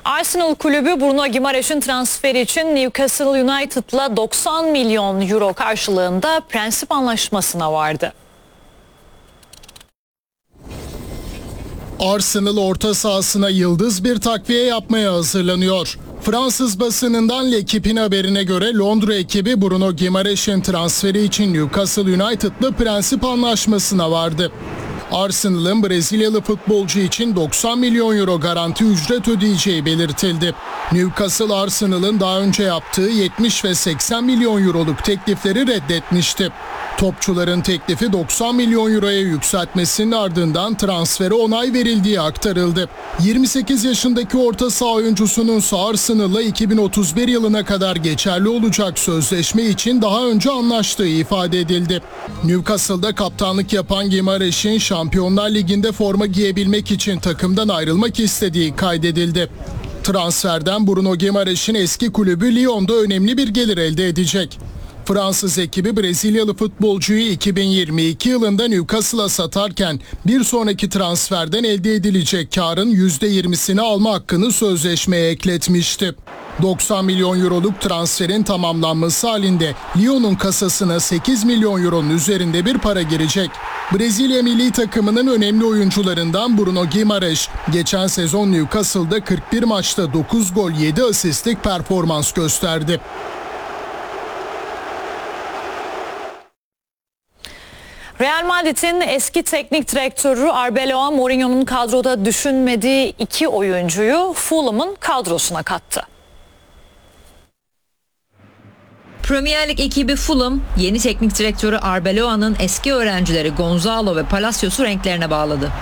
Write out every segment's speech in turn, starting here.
Arsenal kulübü Bruno Guimaraes'in transferi için Newcastle United'la 90 milyon euro karşılığında prensip anlaşmasına vardı. Arsenal orta sahasına yıldız bir takviye yapmaya hazırlanıyor. Fransız basınından L'Equipe'in haberine göre Londra ekibi Bruno Guimaraes'in transferi için Newcastle United'la prensip anlaşmasına vardı. Arsenal'ın Brezilyalı futbolcu için 90 milyon euro garanti ücret ödeyeceği belirtildi. Newcastle Arsenal'ın daha önce yaptığı 70 ve 80 milyon euroluk teklifleri reddetmişti. Topçuların teklifi 90 milyon euroya yükseltmesinin ardından transfere onay verildiği aktarıldı. 28 yaşındaki orta saha oyuncusunun Arsenal'la 2031 yılına kadar geçerli olacak sözleşme için daha önce anlaştığı ifade edildi. Newcastle'da kaptanlık yapan Guimaraes'in Şampiyonlar Ligi'nde forma giyebilmek için takımdan ayrılmak istediği kaydedildi. Transferden Bruno Guimaraes'in eski kulübü Lyon'da önemli bir gelir elde edecek. Fransız ekibi Brezilyalı futbolcuyu 2022 yılında Newcastle'a satarken bir sonraki transferden elde edilecek karın %20'sini alma hakkını sözleşmeye ekletmişti. 90 milyon euroluk transferin tamamlanması halinde Lyon'un kasasına 8 milyon euronun üzerinde bir para girecek. Brezilya milli takımının önemli oyuncularından Bruno Guimaraes, geçen sezon Newcastle'da 41 maçta 9 gol 7 asistlik performans gösterdi. Real Madrid'in eski teknik direktörü Arbeloa, Mourinho'nun kadroda düşünmediği iki oyuncuyu Fulham'ın kadrosuna kattı. Premier Lig ekibi Fulham, yeni teknik direktörü Arbeloa'nın eski öğrencileri Gonzalo ve Palacios'u renklerine bağladı.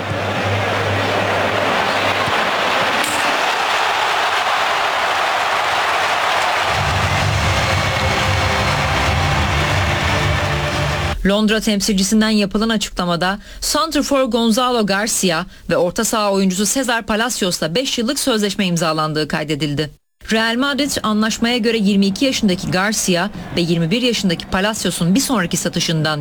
Londra temsilcisinden yapılan açıklamada santrfor Gonzalo Garcia ve orta saha oyuncusu Cesar Palacios'la 5 yıllık sözleşme imzalandığı kaydedildi. Real Madrid anlaşmaya göre 22 yaşındaki Garcia ve 21 yaşındaki Palacios'un bir sonraki satışından